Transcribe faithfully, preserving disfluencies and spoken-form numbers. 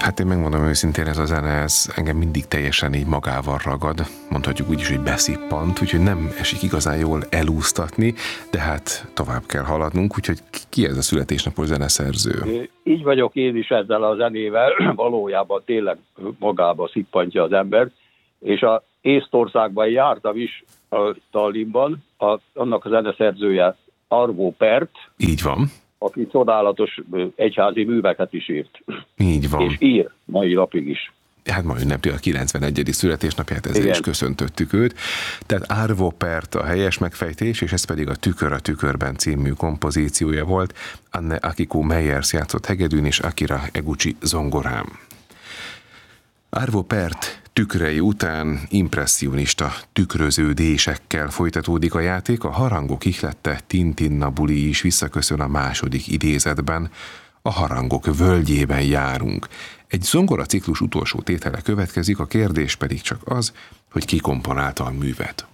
Hát én megmondom őszintén, ez a zene, ez engem mindig teljesen így magával ragad, mondhatjuk úgy is, hogy beszippant, úgyhogy nem esik igazán jól elúsztatni, de hát tovább kell haladnunk, úgyhogy ki ez a születésnapos zeneszerző? Így vagyok én is ezzel a zenével, valójában tényleg magába szippantja az ember, és a Észtországban jártam is a Tallinnban, a, annak a zeneszerzője Arvo Pärt. Így van. Aki csodálatos egyházi műveket is írt. Így van. És ír mai napig is. Hát ma ünnepli a kilencvenegyedik születésnapját, ezért is köszöntöttük őt. Tehát Arvo Pärt a helyes megfejtés, és ez pedig a Tükör a tükörben című kompozíciója volt. Anne Akiko Meyers játszott hegedűn, és Akira Eguchi zongorán. Arvo Pärt tükrei után impresszionista tükröződésekkel folytatódik a játék, a harangok ihlette Tintin Buli is visszaköszön a második idézetben. A harangok völgyében járunk. Egy zongora ciklus utolsó tétele következik, a kérdés pedig csak az, hogy ki komponálta a művet.